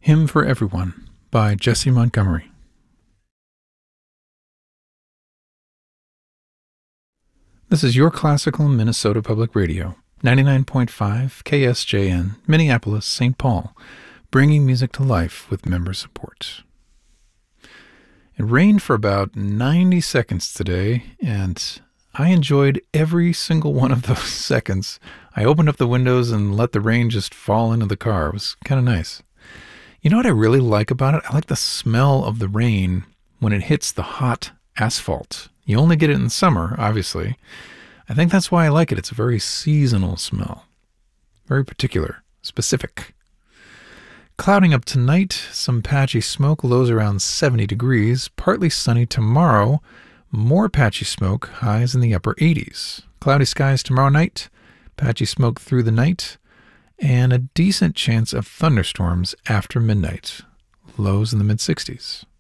Hymn for Everyone by Jesse Montgomery. This is your classical Minnesota Public Radio, 99.5 KSJN, Minneapolis, St. Paul, bringing music to life with member support. It rained for about 90 seconds today, and I enjoyed every single one of those seconds. I opened up the windows and let the rain just fall into the car. It was kind of nice. You know what I really like about it? I like the smell of the rain when it hits the hot asphalt. You only get it in summer, obviously. I think that's why I like it. It's a very seasonal smell. Very particular, specific. Clouding up tonight, some patchy smoke, lows around 70 degrees. Partly sunny tomorrow, more patchy smoke, highs in the upper 80s. Cloudy skies tomorrow night, patchy smoke through the night, and a decent chance of thunderstorms after midnight, lows in the mid-60s.